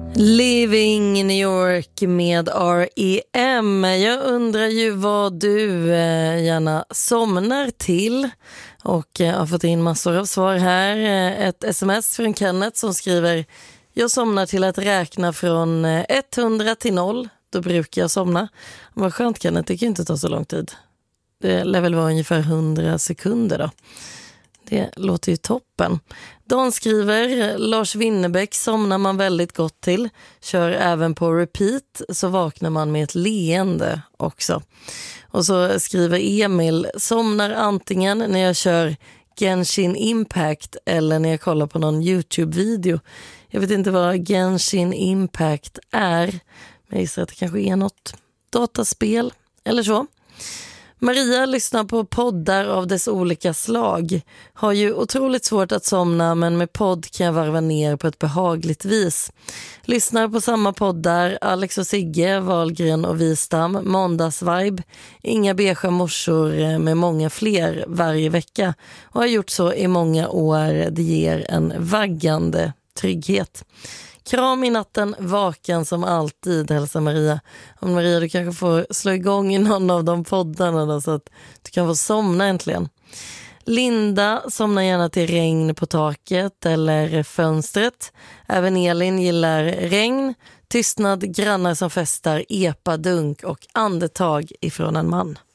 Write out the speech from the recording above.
Living in New York med R.E.M. Jag undrar ju vad du gärna somnar till. Och jag har fått in massor av svar här. Ett sms från Kenneth som skriver: jag somnar till att räkna från 100 till 0. Då brukar jag somna. Vad skönt, Kenneth, det kan ju inte ta så lång tid. Det lär väl vara ungefär 100 sekunder då. Det låter ju toppen. Dan skriver: Lars Winnerbäck somnar man väldigt gott till. Kör även på repeat så vaknar man med ett leende också. Och så skriver Emil: somnar antingen när jag kör Genshin Impact eller när jag kollar på någon YouTube-video. Jag vet inte vad Genshin Impact är, men jag gissar att det kanske är något dataspel eller så. Maria lyssnar på poddar av dess olika slag. Har ju otroligt svårt att somna, men med podd kan jag varva ner på ett behagligt vis. Lyssnar på samma poddar: Alex och Sigge, Wahlgren och Wistam, Måndagsvibe, Inga beiga morsor med många fler varje vecka. Och har gjort så i många år. Det ger en vaggande trygghet. Kram i natten, vaken som alltid, hälsar Maria. Och Maria, du kanske får slå igång i någon av de poddarna då, så att du kan få somna äntligen. Linda somnar gärna till regn på taket eller fönstret. Även Elin gillar regn, tystnad, grannar som festar, epa, dunk och andetag ifrån en man.